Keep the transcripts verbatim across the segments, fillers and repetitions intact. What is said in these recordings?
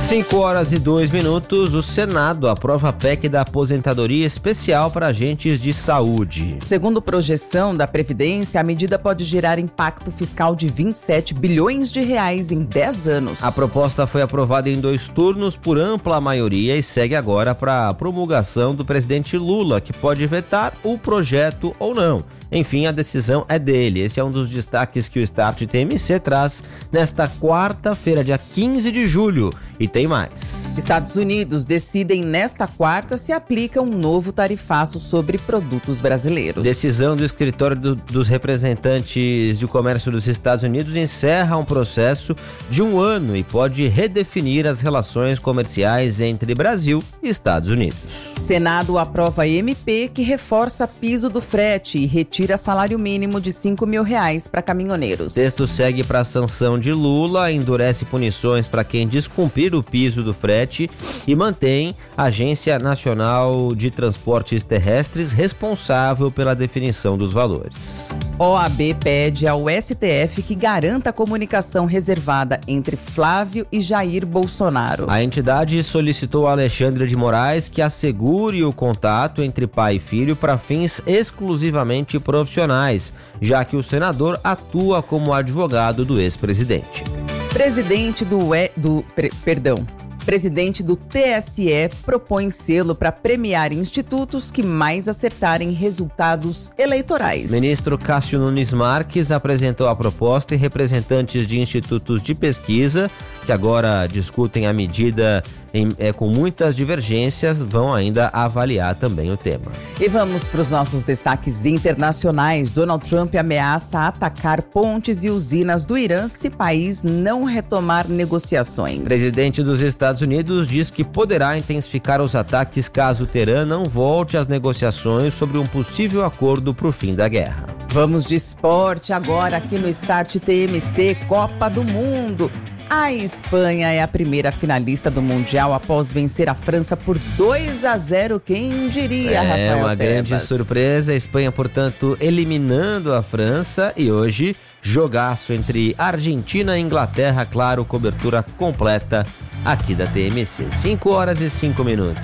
cinco horas e dois minutos, o Senado aprova a P E C da aposentadoria especial para agentes de saúde. Segundo projeção da Previdência, a medida pode gerar impacto fiscal de vinte e sete bilhões de reais em dez anos. A proposta foi aprovada em dois turnos por ampla maioria e segue agora para a promulgação do presidente Lula, que pode vetar o projeto ou não. Enfim, a decisão é dele. Esse é um dos destaques que o Start T M C traz nesta quarta-feira, dia quinze de julho. E tem mais. Estados Unidos decidem nesta quarta se aplica um novo tarifaço sobre produtos brasileiros. Decisão do Escritório do, dos Representantes de Comércio dos Estados Unidos encerra um processo de um ano e pode redefinir as relações comerciais entre Brasil e Estados Unidos. Senado aprova M P que reforça piso do frete e retira salário mínimo de cinco mil reais para caminhoneiros. O texto segue para a sanção de Lula, endurece punições para quem descumprir o piso do frete e mantém a Agência Nacional de Transportes Terrestres responsável pela definição dos valores. O A B pede ao S T F que garanta a comunicação reservada entre Flávio e Jair Bolsonaro. A entidade solicitou a Alexandre de Moraes que assegure o contato entre pai e filho para fins exclusivamente profissionais, já que o senador atua como advogado do ex-presidente. Presidente do, e, do pre, perdão, presidente do T S E propõe selo para premiar institutos que mais acertarem resultados eleitorais. Ministro Cássio Nunes Marques apresentou a proposta e representantes de institutos de pesquisa, que agora discutem a medida em, é, com muitas divergências, vão ainda avaliar também o tema. E vamos para os nossos destaques internacionais. Donald Trump ameaça atacar pontes e usinas do Irã se o país não retomar negociações. O presidente dos Estados Unidos diz que poderá intensificar os ataques caso o Teherã não volte às negociações sobre um possível acordo para o fim da guerra. Vamos de esporte agora aqui no Start T M C, Copa do Mundo. A Espanha é a primeira finalista do Mundial após vencer a França por dois a zero. Quem diria, é, Rafael É uma Tebas. grande surpresa. A Espanha, portanto, eliminando a França. E hoje, jogaço entre Argentina e Inglaterra. Claro, cobertura completa aqui da T M C. cinco horas e cinco minutos.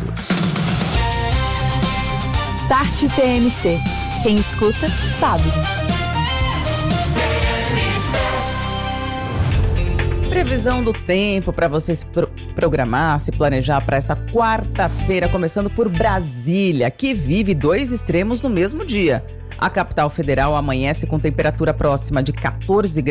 Start T M C. Quem escuta, sabe. Previsão do tempo para você se pro- programar, se planejar para esta quarta-feira, começando por Brasília, que vive dois extremos no mesmo dia. A capital federal amanhece com temperatura próxima de quatorze graus.